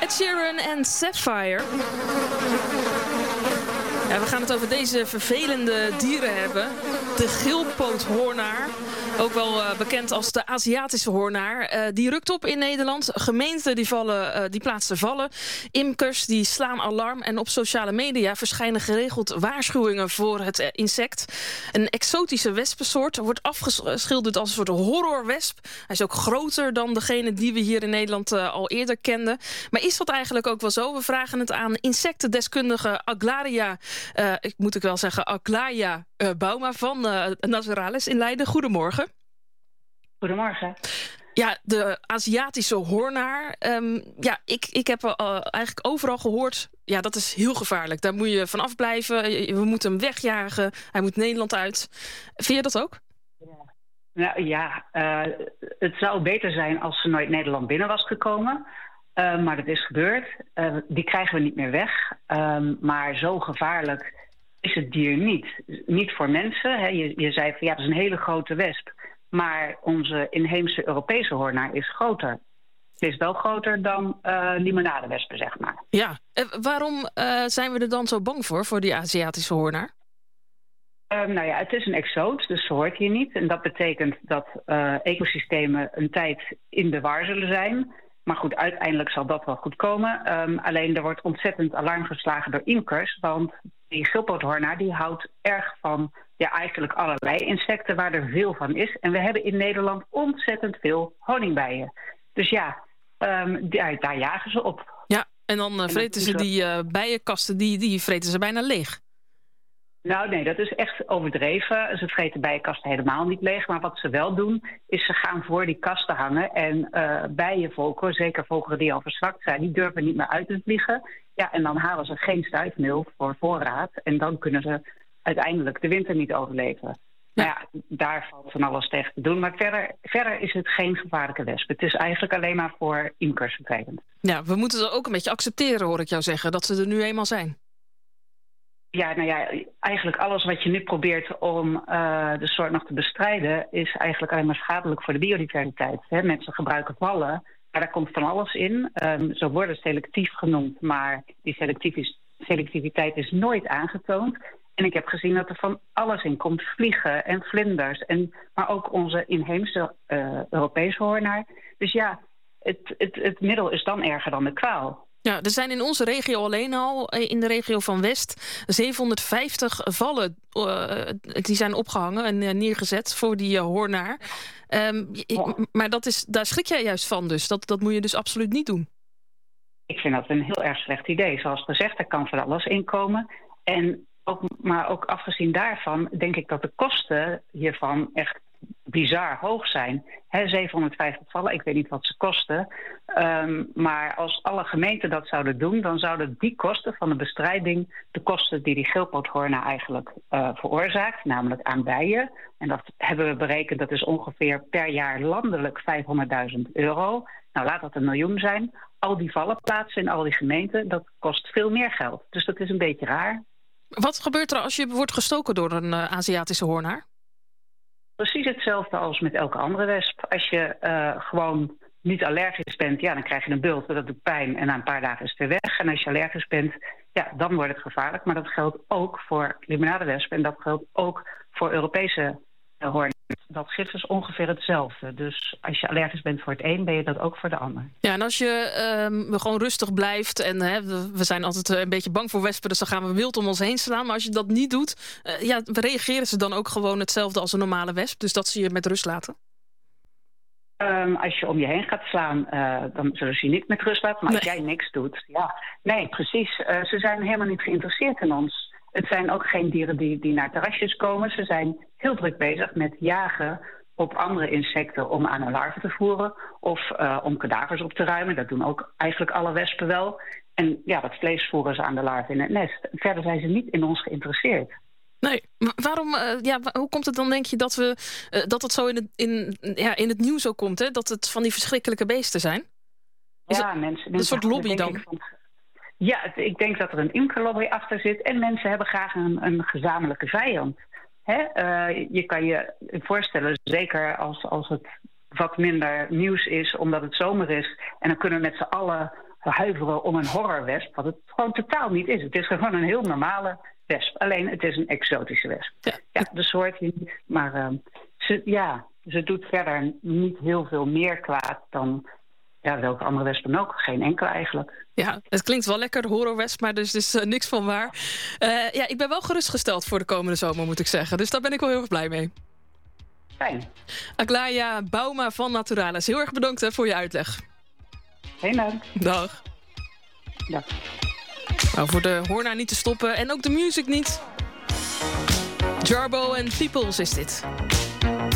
Ed Sheeran en Sapphire. Ja, we gaan het over deze vervelende dieren hebben. De geelpoothoornaar. Ook wel bekend als de Aziatische hoornaar. Die rukt op in Nederland. Gemeenten die plaatsen vallen. Imkers die slaan alarm. En op sociale media verschijnen geregeld waarschuwingen voor het insect. Een exotische wespensoort wordt afgeschilderd als een soort horrorwesp. Hij is ook groter dan degene die we hier in Nederland al eerder kenden. Maar is dat eigenlijk ook wel zo? We vragen het aan insectendeskundige Aglaia Bauma van Naturalis in Leiden. Goedemorgen. Goedemorgen. Ja, de Aziatische hoornaar. Ik heb eigenlijk overal gehoord, ja, dat is heel gevaarlijk. Daar moet je vanaf blijven. We moeten hem wegjagen. Hij moet Nederland uit. Vind je dat ook? Het zou beter zijn als ze nooit Nederland binnen was gekomen. Maar dat is gebeurd. Die krijgen we niet meer weg. Maar zo gevaarlijk is het dier niet. Niet voor mensen. Hè. Je zei van dat is een hele grote wesp. Maar onze inheemse Europese hoornaar is groter. Het is wel groter dan limonadewespen, zeg maar. Ja, waarom zijn we er dan zo bang voor die Aziatische hoornaar? Het is een exoot, dus ze hoort hier niet. En dat betekent dat ecosystemen een tijd in de war zullen zijn. Maar goed, uiteindelijk zal dat wel goed komen. Alleen er wordt ontzettend alarm geslagen door imkers. Want die geelpoothoornaar die houdt erg van eigenlijk allerlei insecten waar er veel van is. En we hebben in Nederland ontzettend veel honingbijen. Dus daar jagen ze op. Ja, en dan vreten ze die bijenkasten, die vreten ze bijna leeg. Nou nee, dat is echt overdreven. Ze vreten bijenkasten helemaal niet leeg. Maar wat ze wel doen, is ze gaan voor die kasten hangen. En bijenvolken, zeker volkeren die al verzwakt zijn, die durven niet meer uit te vliegen. Ja, en dan halen ze geen stuifmeel voor voorraad. En dan kunnen ze uiteindelijk de winter niet overleven. Ja. Nou ja, daar valt van alles tegen te doen. Maar verder is het geen gevaarlijke wesp. Het is eigenlijk alleen maar voor imkers vervelend. Ja, we moeten het ook een beetje accepteren, hoor ik jou zeggen, dat ze er nu eenmaal zijn. Ja, eigenlijk alles wat je nu probeert om de soort nog te bestrijden is eigenlijk alleen maar schadelijk voor de biodiversiteit. Hè? Mensen gebruiken vallen, maar daar komt van alles in. Ze worden selectief genoemd, maar die selectiviteit is nooit aangetoond. En ik heb gezien dat er van alles in komt. Vliegen en vlinders, maar ook onze inheemse Europese hoornaar. Dus ja, het middel is dan erger dan de kwaal. Ja, er zijn in onze regio alleen al, in de regio van West, 750 vallen die zijn opgehangen en neergezet voor die hoornaar. Maar daar schrik jij juist van dus. Dat moet je dus absoluut niet doen. Ik vind dat een heel erg slecht idee. Zoals gezegd, er kan van alles inkomen. Maar ook afgezien daarvan denk ik dat de kosten hiervan echt bizar hoog zijn. 750 vallen, ik weet niet wat ze kosten. Maar als alle gemeenten dat zouden doen, dan zouden die kosten van de bestrijding, de kosten die geelpoothoornaar eigenlijk veroorzaakt, namelijk aan bijen, en dat hebben we berekend, dat is ongeveer per jaar landelijk €500.000. Nou, laat dat 1 miljoen zijn. Al die vallen plaatsen in al die gemeenten, dat kost veel meer geld. Dus dat is een beetje raar. Wat gebeurt er als je wordt gestoken door een Aziatische hoornaar? Precies hetzelfde als met elke andere wesp. Als je gewoon niet allergisch bent, dan krijg je een bult, dat doet pijn en na een paar dagen is het weer weg. En als je allergisch bent, dan wordt het gevaarlijk. Maar dat geldt ook voor limonadewespen en dat geldt ook voor Europese hoornaars. Dat gif is ongeveer hetzelfde. Dus als je allergisch bent voor het een, ben je dat ook voor de ander. Ja, en als je gewoon rustig blijft en we zijn altijd een beetje bang voor wespen, dus dan gaan we wild om ons heen slaan. Maar als je dat niet doet, reageren ze dan ook gewoon hetzelfde als een normale wesp? Dus dat ze je met rust laten? Als je om je heen gaat slaan, dan zullen ze je niet met rust laten. Maar als jij niks doet, nee, precies. Ze zijn helemaal niet geïnteresseerd in ons. Het zijn ook geen dieren die naar terrasjes komen. Ze zijn heel druk bezig met jagen op andere insecten om aan hun larven te voeren of om kadavers op te ruimen. Dat doen ook eigenlijk alle wespen wel. En dat vlees voeren ze aan de larven in het nest. Verder zijn ze niet in ons geïnteresseerd. Nee, waarom? Hoe komt het dan, denk je, dat het zo in het nieuws ook komt, hè? Dat het van die verschrikkelijke beesten zijn? Is mensen een soort lobby dan? Ik denk dat er een imkerlobby achter zit. En mensen hebben graag een gezamenlijke vijand. Je kan je voorstellen, zeker als het wat minder nieuws is, omdat het zomer is. En dan kunnen we met z'n allen huiveren om een horrorwesp, wat het gewoon totaal niet is. Het is gewoon een heel normale wesp. Alleen het is een exotische wesp. Ja, de soort niet. Maar ze doet verder niet heel veel meer kwaad dan welke andere wespen ook. Geen enkele eigenlijk. Ja, het klinkt wel lekker, de horrorwesp, maar er is dus niks van waar. Ik ben wel gerustgesteld voor de komende zomer, moet ik zeggen. Dus daar ben ik wel heel erg blij mee. Fijn. Aglaia Bouma van Naturalis, heel erg bedankt voor je uitleg. Geen dank. Dag. Dag. Nou, voor de hoornaar niet te stoppen en ook de music niet. Jarbo en Peoples is dit.